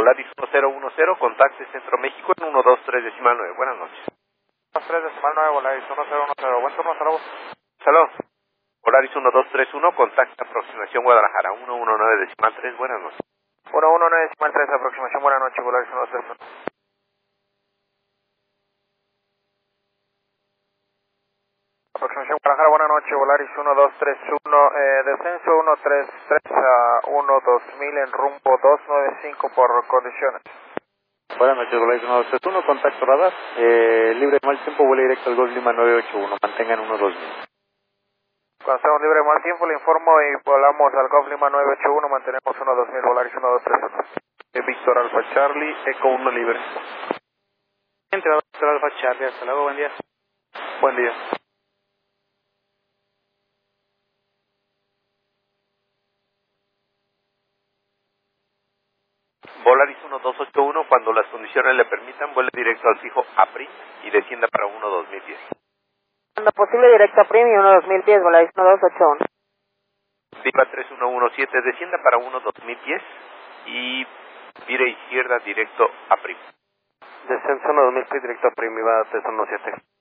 Volaris 1010, contacte Centro México en 123.9. Buenas noches. 3.9, Volaris 1010. Buen turno, saludos. Salud. Volaris 1231, contacta aproximación Guadalajara 119.3. Buenas noches. 119.3, aproximación, buenas noches, Volaris 1231. Aproximación Guadalajara, buenas noches, Volaris 1231, descenso 133 a 12000 en rumbo 295 por condiciones. Buenas noches, Volaris 1231, contacto radar, libre de mal tiempo, vuelo directo al Golf Lima 981, mantengan 12000. Cuando estemos libres de mal tiempo, le informo y volamos al Golf Lima 981, mantenemos 12000, Volaris 1231. Víctor Alfa Charlie, Eco 1 libre. Entre Víctor Alfa Charlie, hasta luego, buen día. Buen día. Volaris 1281, cuando las condiciones le permitan, vuele directo al fijo APRI y descienda para 12010. Cuando posible directo a Premium 12010, Volaris 1281. Viva 3117, descienda para 12010 y vire izquierda directo a Prim. Descenso 12000, directo a Prim, Viva 317.